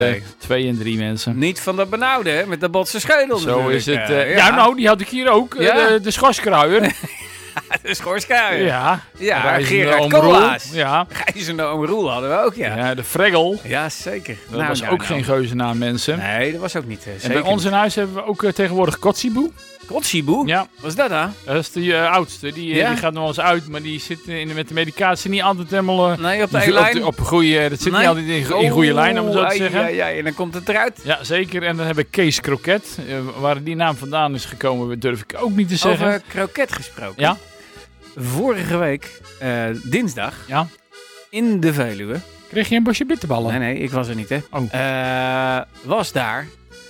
2 en 3 mensen. Niet van dat benauwde, hè? Met de botse schedel. Zo is het. Ja, nou, die had ik hier ook. Ja? De schorskruier. de schoorskuier. Ja. Gerard Colaas. Ja. Gijs en Oom Roel hadden we ook, ja. Ja, de Freggel. Ja, zeker. Dat was ook geen geuzennaam, mensen. Nee, dat was ook niet. En bij ons in huis hebben we ook tegenwoordig Kotsiboe. Kotsiboe? Ja. Wat is dat dan? Dat is de oudste. Die gaat nog eens uit, maar die zit met de medicatie niet altijd helemaal... nee, op de één lijn? Op goede, dat zit niet altijd in goede lijn, om het zo te zeggen. Ja, en dan komt het eruit. Ja, zeker. En dan heb ik Kees Kroket. Waar die naam vandaan is gekomen, durf ik ook niet te zeggen. Over kroket gesproken. Ja. Vorige week, dinsdag, ja. in de Veluwe. Kreeg je een bosje bitterballen? Nee, ik was er niet, hè. Oh. Was daar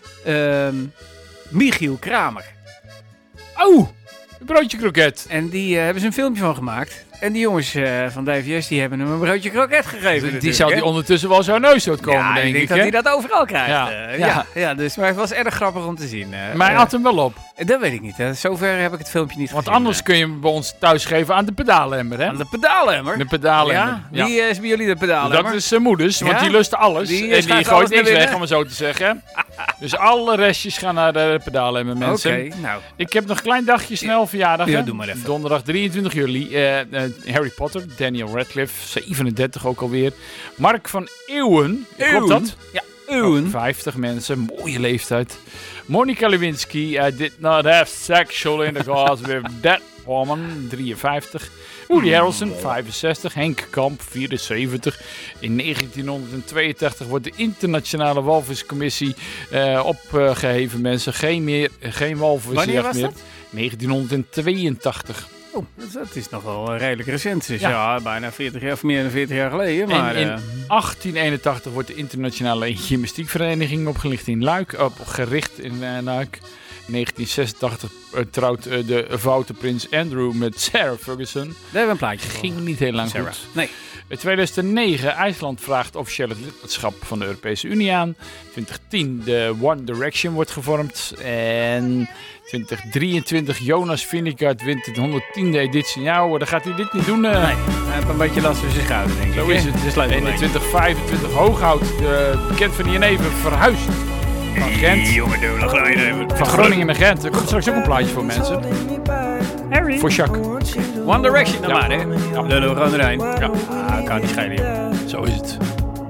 Michiel Kramer. Oh, een broodje kroket. En die hebben ze een filmpje van gemaakt. En die jongens van DVS die hebben hem een broodje kroket gegeven. Die zal die ondertussen wel zo neus uitkomen, ja, denk ik. Ik denk dat hij dat overal krijgt. Ja. Dus, maar het was erg grappig om te zien. Maar hij had hem wel op. Dat weet ik niet. Zover heb ik het filmpje niet gezien. Want anders kun je hem bij ons thuis geven aan de pedaalemmer, hè? Aan de pedaalemmer? De pedaalemmer. Ja? Wie is bij jullie de pedaalemmer? Dat is moeders, want die lust alles. Die gooit niks weg, om het zo te zeggen. Dus alle restjes gaan naar de pedaalemmer, mensen. Oké, nou. Ik heb nog een klein dagje snel verjaardag. Ja, doe maar even. Donderdag 23 juli. Harry Potter, Daniel Radcliffe, 37 ook alweer. Mark van Eeuwen. Klopt dat? Ja, Eeuwen. 50 mensen, mooie leeftijd. Monica Lewinsky, I did not have sexual intercourse with that woman, 53. Woody Harrelson, 65. Henk Kamp, 74. In 1982 wordt de Internationale Walviscommissie opgeheven, mensen. Geen walvisjacht meer. Wanneer was dat? 1982. Oh, dat is nog wel redelijk recent. Dus ja, bijna 40 jaar of meer dan 40 jaar geleden. Maar, en in 1881 wordt de Internationale Gymnastiekvereniging opgericht in Luik. Gericht in Luik. In 1986 trouwt de foute prins Andrew met Sarah Ferguson. Daar hebben we een plaatje van. Ging niet heel lang Sarah. goed. Nee. In 2009, IJsland vraagt officieel het lidmaatschap van de Europese Unie aan. 2010, de One Direction wordt gevormd. En 2023, Jonas Vingegaard wint de 110e editie. Ja hoor, dan gaat hij dit niet doen. Nee, hij heeft een beetje last van zijn schouder, denk ik. Zo is het. En in 2025, Hooghout, bekend van Jenever, verhuisd. Van Gent. Van Groningen naar Gent. Er komt straks ook een plaatje voor mensen. Harry. Voor Jacques. One Direction dan maar, hè? Ja. Lullen we gewoon erin. Ja. Kan niet schelen, joh. Zo is het.